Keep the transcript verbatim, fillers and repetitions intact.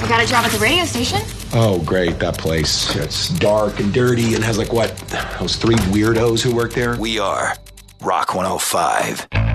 got a job at the radio station. Oh, great, that place. It's dark and dirty and has like what? Those three weirdos who work there? We are Rock one oh five.